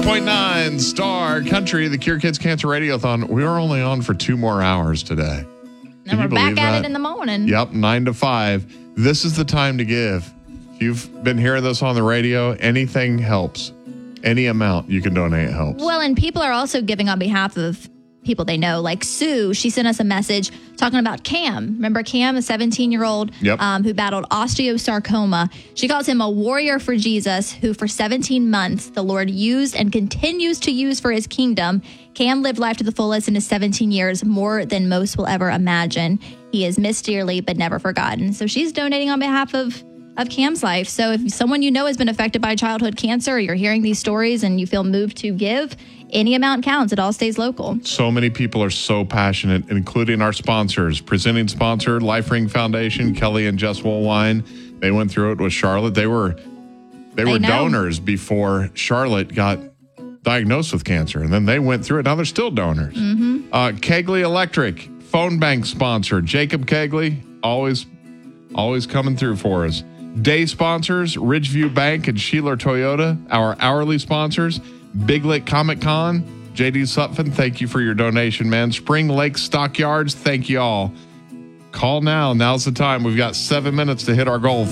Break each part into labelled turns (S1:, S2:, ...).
S1: 106.9 Star Country, the Cure Kids Cancer Radiothon. We are only on for 2 more hours today.
S2: And we're back at it in the morning.
S1: Yep, 9 to 5. This is the time to give. If you've been hearing this on the radio, anything helps. Any amount you can donate helps.
S2: Well, and people are also giving on behalf of people they know, like Sue. She sent us a message talking about Cam. Remember Cam, a 17-year-old who battled osteosarcoma? She calls him a warrior for Jesus, who for 17 months the Lord used and continues to use for his kingdom. Cam lived life to the fullest in his 17 years, more than most will ever imagine. He is missed dearly, but never forgotten. So she's donating on behalf of Cam's life. So if someone you know has been affected by childhood cancer, or you're hearing these stories and you feel moved to give, any amount counts. It all stays local.
S1: So many people are so passionate, including our sponsors. Presenting sponsor, Life Ring Foundation, Kelly and Jess Woolwine. They went through it with Charlotte. They were donors before Charlotte got diagnosed with cancer, and then they went through it. Now they're still donors. Kegley Electric, phone bank sponsor, Jacob Kegley, always coming through for us. Day sponsors, Ridgeview Bank and Sheeler Toyota. Our hourly sponsors, Big Lick Comic Con, JD Sutphin, thank you for your donation, man. Spring Lake Stockyards, thank you all. Call now. Now's the time. We've got 7 minutes to hit our goal.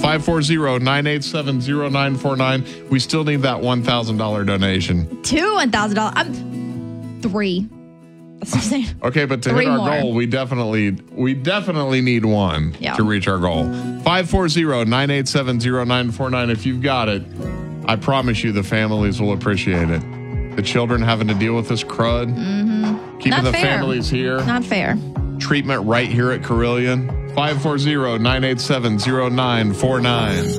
S1: 540-987-0949. We still need that $1,000 donation.
S2: Two $1,000. Three. That's what I'm saying.
S1: Okay, but to hit our goal, we definitely need one to reach our goal. 540-987-0949. If you've got it, I promise you the families will appreciate it. The children having to deal with this crud. Keeping the families here.
S2: Not fair.
S1: Treatment right here at Carilion. 540-987-0949.